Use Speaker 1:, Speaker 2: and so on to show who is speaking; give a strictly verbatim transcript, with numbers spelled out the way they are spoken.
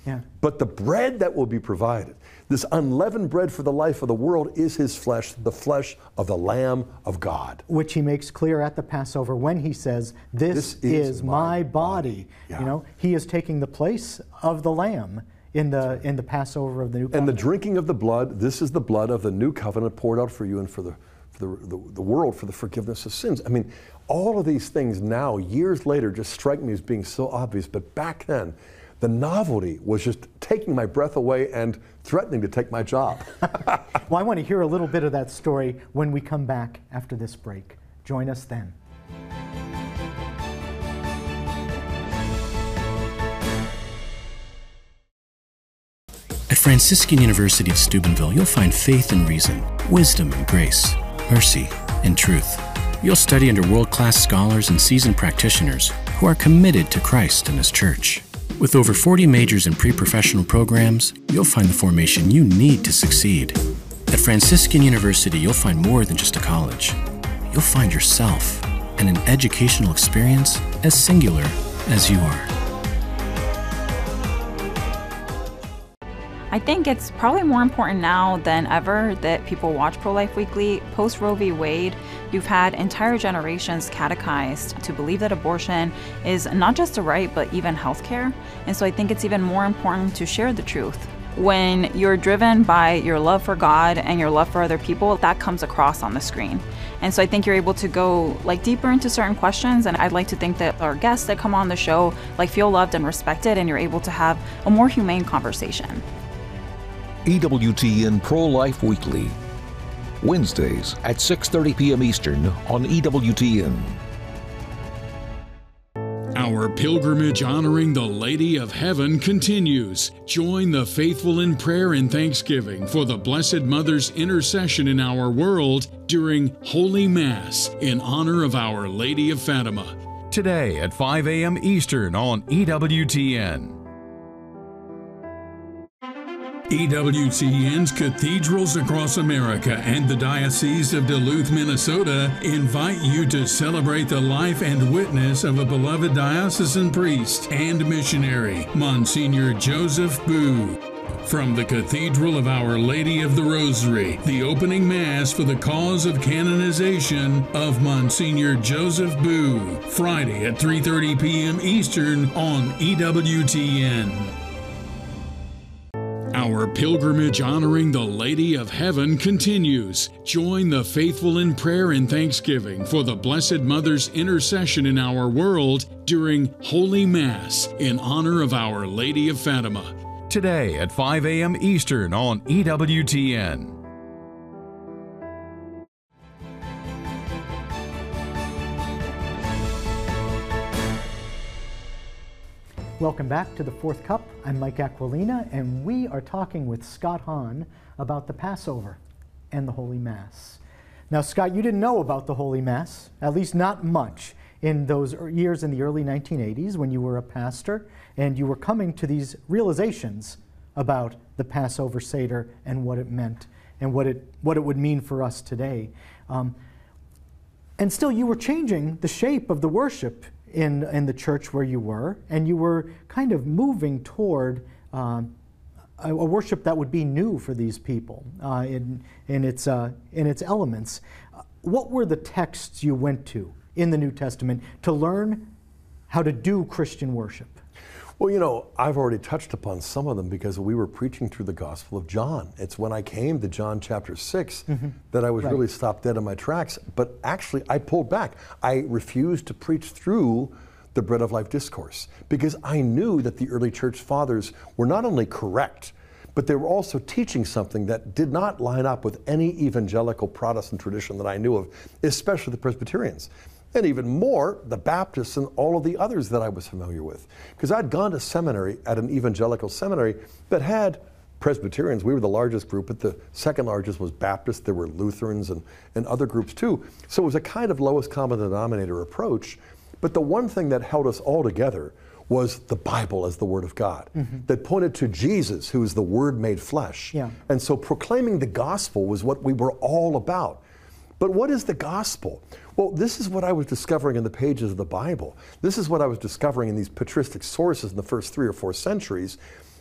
Speaker 1: Yeah.
Speaker 2: But the bread that will be provided, this unleavened bread for the life of the world, is his flesh, the flesh of the Lamb of God.
Speaker 1: Which he makes clear at the Passover when he says, this, this is, is my body. body.
Speaker 2: Yeah.
Speaker 1: You know, he is taking the place of the Lamb in the in the Passover of the New Covenant.
Speaker 2: And the drinking of the blood, this is the blood of the New Covenant poured out for you and for the for the, the, the world for the forgiveness of sins. I mean, all of these things now, years later, just strike me as being so obvious, but back then, the novelty was just taking my breath away and threatening to take my job.
Speaker 1: Well, I want to hear a little bit of that story when we come back after this break. Join us then.
Speaker 3: At Franciscan University of Steubenville, you'll find faith and reason, wisdom and grace, mercy and truth. You'll study under world-class scholars and seasoned practitioners who are committed to Christ and His church. With over forty majors and pre-professional programs, you'll find the formation you need to succeed. At Franciscan University, you'll find more than just a college. You'll find yourself and an educational experience as singular as you are.
Speaker 4: I think it's probably more important now than ever that people watch Pro-Life Weekly. Post Roe v. Wade, you've had entire generations catechized to believe that abortion is not just a right, but even healthcare. And so I think it's even more important to share the truth. When you're driven by your love for God and your love for other people, that comes across on the screen. And so I think you're able to go like deeper into certain questions, and I'd like to think that our guests that come on the show like feel loved and respected, and you're able to have a more humane conversation.
Speaker 5: E W T N Pro-Life Weekly, Wednesdays at six thirty p m Eastern on E W T N.
Speaker 6: Our pilgrimage honoring the Lady of Heaven continues. Join the faithful in prayer and thanksgiving for the Blessed Mother's intercession in our world during Holy Mass in honor of Our Lady of Fatima.
Speaker 7: Today at five a m Eastern on E W T N.
Speaker 6: E W T N's cathedrals across America and the Diocese of Duluth, Minnesota invite you to celebrate the life and witness of a beloved diocesan priest and missionary, Monsignor Joseph Boo. From the Cathedral of Our Lady of the Rosary, the opening Mass for the cause of canonization of Monsignor Joseph Boo, Friday at three thirty p m Eastern on E W T N. Our pilgrimage honoring the Lady of Heaven continues. Join the faithful in prayer and thanksgiving for the Blessed Mother's intercession in our world during Holy Mass in honor of Our Lady of Fatima.
Speaker 7: Today at five a m Eastern on E W T N.
Speaker 1: Welcome back to The Fourth Cup. I'm Mike Aquilina, and we are talking with Scott Hahn about the Passover and the Holy Mass. Now, Scott, you didn't know about the Holy Mass, at least not much, in those years in the early nineteen eighties when you were a pastor, and you were coming to these realizations about the Passover Seder and what it meant and what it, what it would mean for us today. Um, and still, you were changing the shape of the worship in, in the church where you were, and you were kind of moving toward um, a, a worship that would be new for these people uh, in, in, its, uh, in its elements. What were the texts you went to in the New Testament to learn how to do Christian worship?
Speaker 2: Well, you know, I've already touched upon some of them because we were preaching through the Gospel of John. It's when I came to John chapter six mm-hmm. that I was right. really stopped dead in my tracks. But actually, I pulled back. I refused to preach through the Bread of Life discourse because I knew that the early church fathers were not only correct, but they were also teaching something that did not line up with any evangelical Protestant tradition that I knew of, especially the Presbyterians. And even more, the Baptists and all of the others that I was familiar with. Because I'd gone to seminary at an evangelical seminary that had Presbyterians. We were the largest group, but the second largest was Baptist. There were Lutherans and, and other groups too. So it was a kind of lowest common denominator approach. But the one thing that held us all together was the Bible as the Word of God, mm-hmm. that pointed to Jesus, who is the Word made flesh.
Speaker 1: Yeah.
Speaker 2: And so proclaiming the gospel was what we were all about. But what is the gospel? Well, this is what I was discovering in the pages of the Bible. This is what I was discovering in these patristic sources in the first three or four centuries,